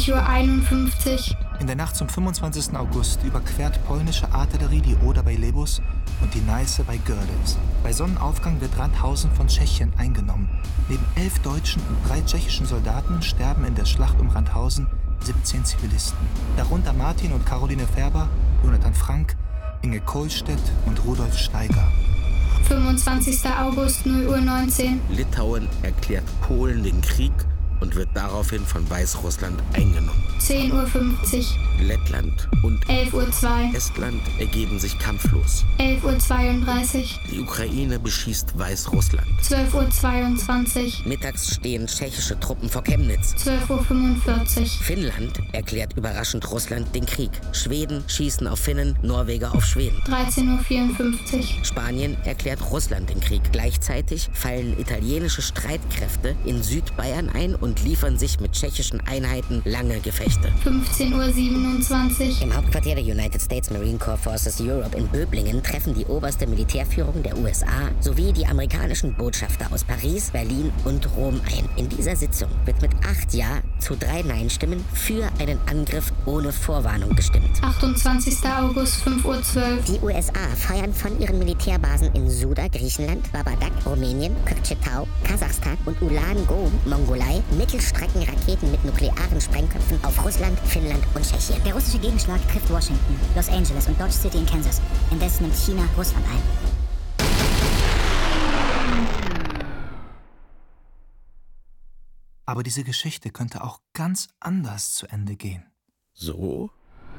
20:51 Uhr. In der Nacht zum 25. August überquert polnische Artillerie die Oder bei Lebus und die Neiße bei Görlitz. Bei Sonnenaufgang wird Randhausen von Tschechien eingenommen. Neben 11 deutschen und 3 tschechischen Soldaten sterben in der Schlacht um Randhausen 17 Zivilisten. Darunter Martin und Caroline Färber, Jonathan Frank, Inge Kohlstedt und Rudolf Steiger. 25. August, 0:19 Uhr. Litauen erklärt Polen den Krieg und wird daraufhin von Weißrussland eingenommen. 10:50 Uhr. Lettland und 11:02 Uhr. Estland ergeben sich kampflos. 11:32 Uhr. Die Ukraine beschießt Weißrussland. 12:22 Uhr. Mittags stehen tschechische Truppen vor Chemnitz. 12:45 Uhr. Finnland erklärt überraschend Russland den Krieg. Schweden schießen auf Finnen, Norweger auf Schweden. 13:54 Uhr. Spanien erklärt Russland den Krieg. Gleichzeitig fallen italienische Streitkräfte in Südbayern ein und liefern sich mit tschechischen Einheiten lange Gefechte. 15:27 Uhr. Im Hauptquartier der United States Marine Corps Forces Europe in Böblingen treffen die oberste Militärführung der USA sowie die amerikanischen Botschafter aus Paris, Berlin und Rom ein. In dieser Sitzung wird mit 8 Ja zu 3 Nein-Stimmen für einen Angriff ohne Vorwarnung gestimmt. 28. August, 5:12 Uhr. Die USA feuern von ihren Militärbasen in Suda, Griechenland, Babadak, Rumänien, Kökschetau, Kasachstan und Ulan-Ghom, Mongolei, Mittelstreckenraketen mit nuklearen Sprengköpfen auf Russland, Finnland und Tschechien. Der russische Gegenschlag trifft Washington, Los Angeles und Dodge City in Kansas. Indes nimmt China Russland ein. Aber diese Geschichte könnte auch ganz anders zu Ende gehen. So?